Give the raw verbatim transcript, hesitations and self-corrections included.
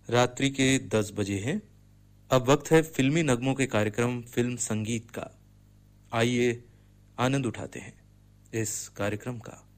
रात्रि के दस बजे हैं। अब वक्त है फिल्मी नगमों के कार्यक्रम फिल्म संगीत का। आइए आनंद उठाते हैं इस कार्यक्रम का।